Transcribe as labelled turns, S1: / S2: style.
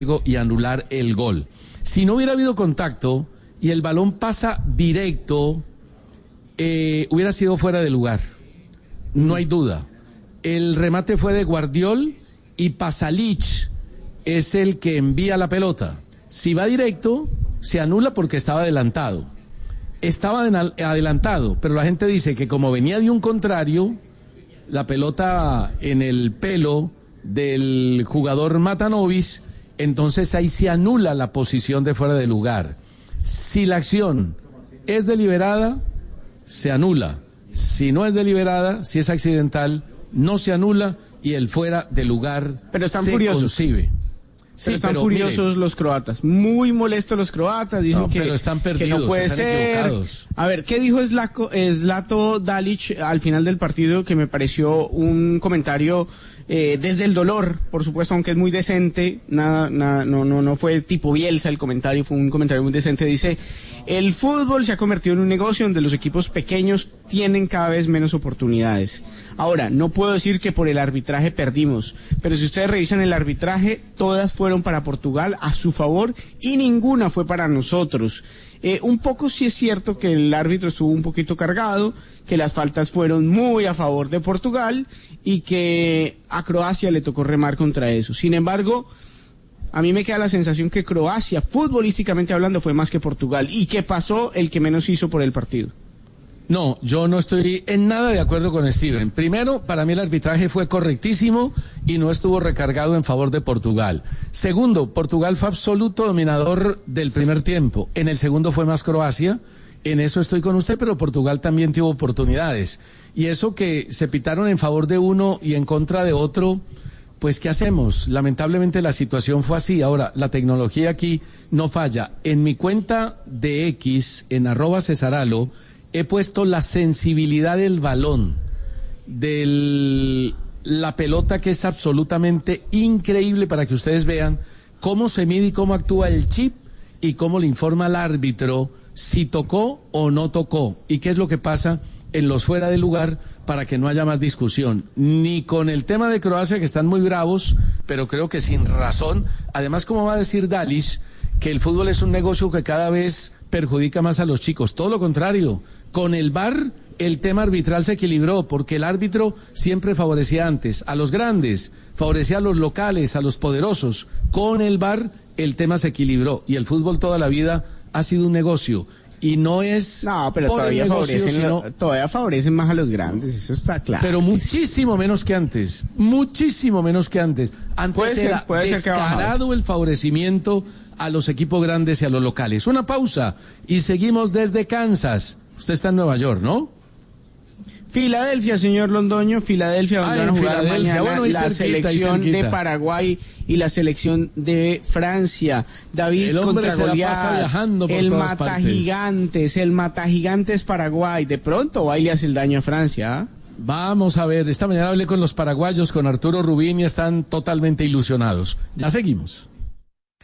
S1: y anular el gol. Si no hubiera habido contacto y el balón pasa directo, hubiera sido fuera de lugar. No hay duda. El remate fue de Guardiol y Pasalic es el que envía la pelota. Si va directo, se anula porque estaba adelantado. Estaba adelantado, pero la gente dice que como venía de un contrario, la pelota en el pelo del jugador Matanovic, entonces ahí se anula la posición de fuera de lugar. Si la acción es deliberada, se anula. Si no es deliberada, si es accidental, no se anula y el fuera de lugar se concibe.
S2: Pero están furiosos, mire, los croatas, muy molestos los croatas, dicen
S1: pero están perdidos,
S2: que no puede ser.
S1: Equivocados.
S2: A ver, ¿qué dijo Zlatko Dalic al final del partido? Que me pareció un comentario desde el dolor, por supuesto, aunque es muy decente, no fue tipo Bielsa el comentario, fue un comentario muy decente. Dice: el fútbol se ha convertido en un negocio donde los equipos pequeños tienen cada vez menos oportunidades. Ahora, no puedo decir que por el arbitraje perdimos, pero si ustedes revisan el arbitraje, todas fueron para Portugal a su favor y ninguna fue para nosotros. Un poco sí es cierto que el árbitro estuvo un poquito cargado, que las faltas fueron muy a favor de Portugal y que a Croacia le tocó remar contra eso. Sin embargo, a mí me queda la sensación que Croacia, futbolísticamente hablando, fue más que Portugal y que pasó el que menos hizo por el partido.
S1: No, yo no estoy en nada de acuerdo con Steven. Primero, para mí el arbitraje fue correctísimo y no estuvo recargado en favor de Portugal. Segundo, Portugal fue absoluto dominador del primer tiempo. En el segundo fue más Croacia. En eso estoy con usted, pero Portugal también tuvo oportunidades. Y eso que se pitaron en favor de uno y en contra de otro, pues ¿qué hacemos? Lamentablemente la situación fue así. Ahora, la tecnología aquí no falla. En mi cuenta de X, en @Cesaralo, he puesto la sensibilidad del balón, de la pelota, que es absolutamente increíble, para que ustedes vean cómo se mide y cómo actúa el chip y cómo le informa al árbitro si tocó o no tocó y qué es lo que pasa en los fuera de lugar, para que no haya más discusión. Ni con el tema de Croacia, que están muy bravos, pero creo que sin razón. Además, ¿cómo va a decir Dalic que el fútbol es un negocio que cada vez perjudica más a los chicos? Todo lo contrario. Con el VAR el tema arbitral se equilibró, porque el árbitro siempre favorecía antes a los grandes, favorecía a los locales, a los poderosos. Con el VAR el tema se equilibró y el fútbol toda la vida ha sido un negocio. Y no es...
S2: No, pero todavía favorecen más a los grandes, eso está claro.
S1: Pero muchísimo menos que antes, muchísimo menos que antes. Antes era descarado el favorecimiento a los equipos grandes y a los locales. Una pausa y seguimos desde Kansas. Usted está en Nueva York, ¿no?
S2: Filadelfia, señor Londoño, Filadelfia, donde van a jugar mañana la selección de Paraguay y la selección de Francia. David contra Goliat, el matagigantes Paraguay. De pronto va y le hace el daño a Francia, ¿eh?
S1: Vamos a ver, esta mañana hablé con los paraguayos, con Arturo Rubín, y están totalmente ilusionados. Ya seguimos.